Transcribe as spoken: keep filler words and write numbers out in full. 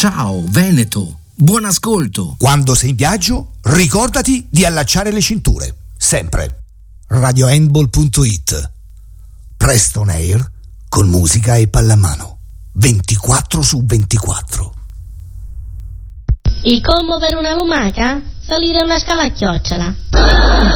Ciao Veneto, buon ascolto. Quando sei in viaggio, ricordati di allacciare le cinture, sempre. radio handball punto it. Preston Air con musica e pallamano, ventiquattro su ventiquattro. Il combo per una lumaca? Salire una scala a chiocciola.